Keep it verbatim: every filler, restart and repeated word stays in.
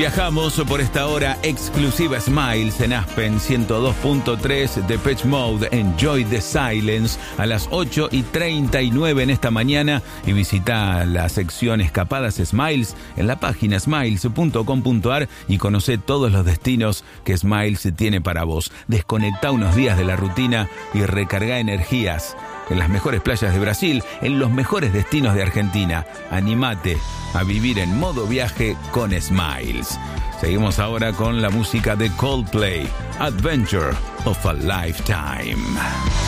viajamos por esta hora exclusiva. Smiles en Aspen ciento dos punto tres, Depeche Mode, Enjoy the Silence a las ocho y treinta y nueve en esta mañana, y visita la sección Escapadas Smiles en la página smiles punto com punto a r y conoce todos los destinos que Smiles tiene para vos. Desconecta unos días de la rutina y recarga energías en las mejores playas de Brasil, en los mejores destinos de Argentina. Anímate a vivir en modo viaje con Smiles. Seguimos ahora con la música de Coldplay, Adventure of a Lifetime.